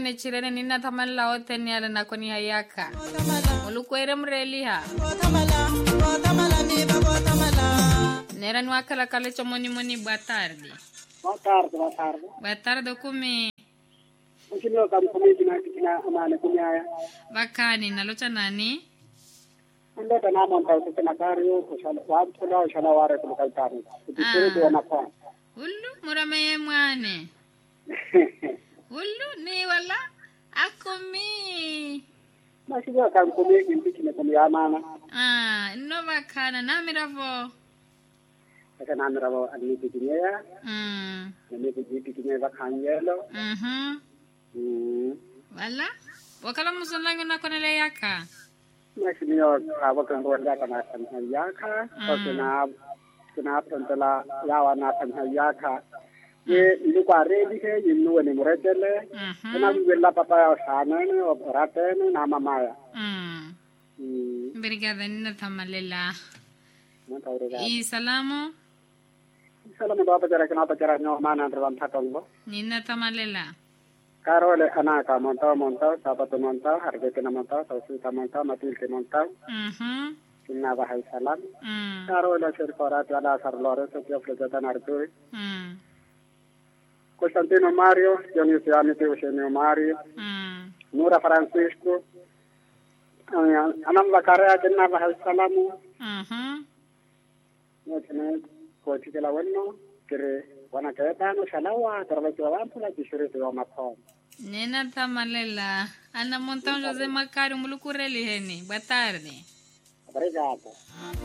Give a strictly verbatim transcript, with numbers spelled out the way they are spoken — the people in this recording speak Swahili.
Ne chirene nina thaman lao teni ala na koni hayaka. Ulukwere mreliha. Nera nwa kala kala chomoni moni boa tarde. Boa tarde, boa tarde. Boa tarde kumi. Mkino kama kumi kina kina amane kunyaya. Bakani nalocha nani? Ndo tana monta kina kario kushala watu la shala ware kukaltani. Kipiri ndo na kwa. Ulu murame mwane. Ulu ni wala akumi. Masiwa kama kumi kina kina kumi amana. Ah, no bakana na miravo. Aka na miravo ani kinyaya. Mm. Ni kijipi kinyaya bakanyelo. Mhm. Mm. Wala? Wakala musolango na konele yaka. Masinyo awakan wala kana yaka. Kana kana tantala yawa na kana yaka. Ye ni kwa ready he yinu ni muretele. Kana wala papa sana ne operate na mama. Mm. Mm. Obrigada nina tamalela. Muito obrigado. E salamo? Salamo do apajara kana apajara no mana ndran thatongo. Nina tamalela. Karole anaka monta monta sapato monta hargete na monta sausuta monta matil ke monta. Mhm. Inna bahai salam. Mm. Karole ser korat wala sar lore so tio flejata nartu. Mm. Costantino Mario, Dionisio Amite Eugenio Mario. Mm. Nura Francisco. Anam bakarea kenna bahai salamu. Mhm. Notene ko tikela wenno kire wana kaya no shalawa tarbacho wampula kishirito wa makom. Nina tamalela. Ana montão José Macário mulukureli heni. Boa tarde. Obrigado.